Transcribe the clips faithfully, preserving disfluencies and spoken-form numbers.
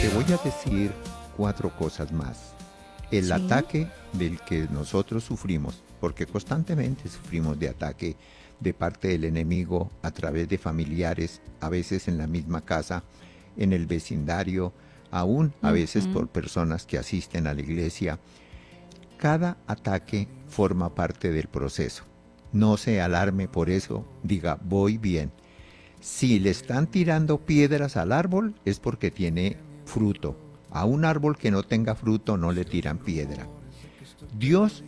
te voy a decir cuatro cosas más. El Sí. ataque del que nosotros sufrimos, porque constantemente sufrimos de ataque de parte del enemigo a través de familiares, a veces en la misma casa, en el vecindario, aún a veces por Ujú. personas que asisten a la iglesia. Cada ataque forma parte del proceso. No se alarme por eso, diga, voy bien. Si le están tirando piedras al árbol es porque tiene fruto. A un árbol que no tenga fruto no le tiran piedra. Dios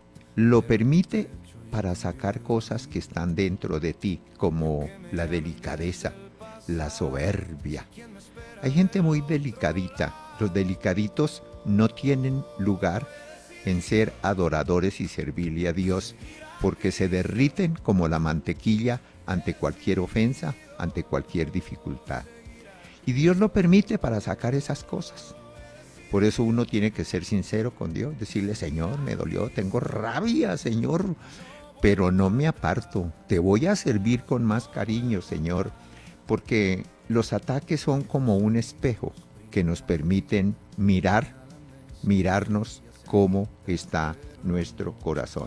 lo permite para sacar cosas que están dentro de ti, como la delicadeza, la soberbia. Hay gente muy delicadita. Los delicaditos no tienen lugar en ser adoradores y servirle a Dios, porque se derriten como la mantequilla ante cualquier ofensa, ante cualquier dificultad. Y Dios lo permite para sacar esas cosas. Por eso uno tiene que ser sincero con Dios, decirle, Señor, me dolió, tengo rabia, Señor, pero no me aparto, te voy a servir con más cariño, Señor, porque los ataques son como un espejo que nos permiten mirar, mirarnos cómo está nuestro corazón.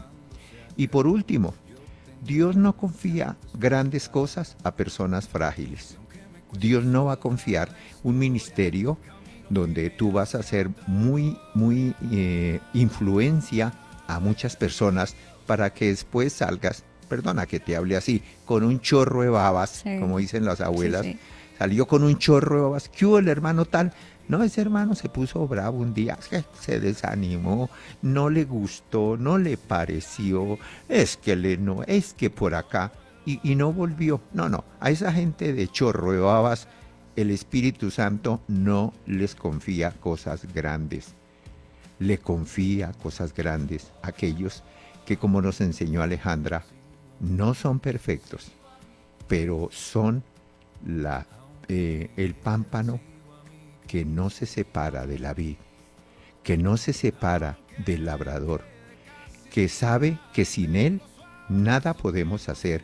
Y por último, Dios no confía grandes cosas a personas frágiles. Dios no va a confiar un ministerio donde tú vas a hacer muy, muy eh, influencia a muchas personas para que después salgas, perdona que te hable así, con un chorro de babas, como Sí, dicen las sí, abuelas, sí. salió con un chorro de babas, ¿qué hubo el hermano tal? No, ese hermano se puso bravo un día, se desanimó, no le gustó, no le pareció, es que le no, es que por acá, y, y no volvió. No, no, a esa gente de chorro de babas, el Espíritu Santo no les confía cosas grandes, le confía cosas grandes a aquellos que, como nos enseñó Alejandra, no son perfectos, pero son la, eh, el pámpano que no se separa de la vid, que no se separa del labrador, que sabe que sin él nada podemos hacer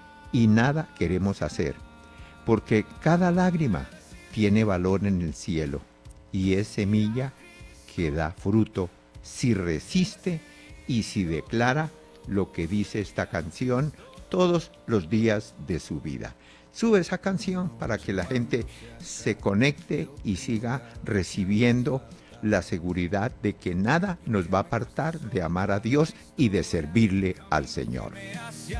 y nada queremos hacer, porque cada lágrima tiene valor en el cielo y es semilla que da fruto si resiste y si declara lo que dice esta canción todos los días de su vida. Sube esa canción para que la gente se conecte y siga recibiendo la seguridad de que nada nos va a apartar de amar a Dios y de servirle al Señor.